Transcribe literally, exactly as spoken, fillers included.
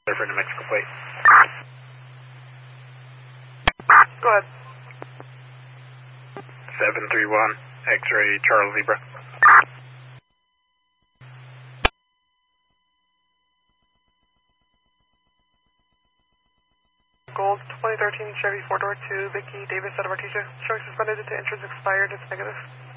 for New Mexico plate. Go ahead. seven three one, X-ray Charles Zebra. Gold twenty thirteen Chevy four door two, Vicky Davis out of Artesia. Showing suspended into entrance expired. It's negative.